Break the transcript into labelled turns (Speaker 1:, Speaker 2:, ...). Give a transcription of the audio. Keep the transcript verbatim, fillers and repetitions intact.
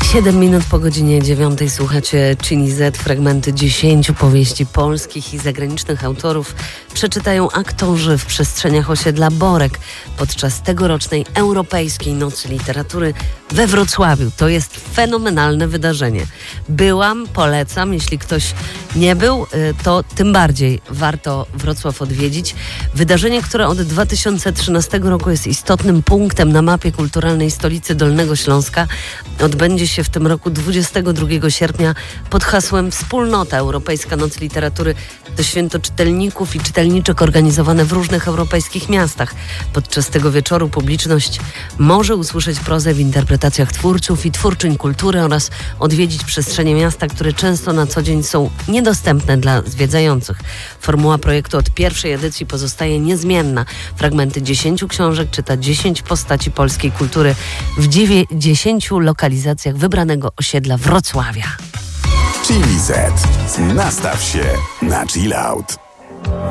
Speaker 1: Siedem minut po godzinie dziewiątej słuchacie Chini Z. Fragmenty dziesięciu powieści polskich i zagranicznych autorów przeczytają aktorzy w przestrzeniach osiedla Borek podczas tegorocznej Europejskiej Nocy Literatury we Wrocławiu. To jest fenomenalne wydarzenie. Byłam, polecam. Jeśli ktoś nie był, to tym bardziej warto Wrocław odwiedzić. Wydarzenie, które od dwa tysiące trzynastego roku jest istotnym punktem na mapie kulturalnej stolicy Dolnego Śląska, odbędzie się w tym roku dwudziestego drugiego sierpnia pod hasłem Wspólnota Europejska Noc Literatury. To święto czytelników i czytelniczek organizowane w różnych europejskich miastach. Podczas tego wieczoru publiczność może usłyszeć prozę w interpretacjach twórców i twórczyń kultury oraz odwiedzić przestrzenie miasta, które często na co dzień są niedostępne dla zwiedzających. Formuła projektu od pierwszej edycji pozostaje niezmienna. Fragmenty dziesięciu książek czyta dziesięć postaci polskiej kultury w dziesięciu lokalizacjach wybranego osiedla Wrocławia.
Speaker 2: Chili Z. Nastaw się na chill out.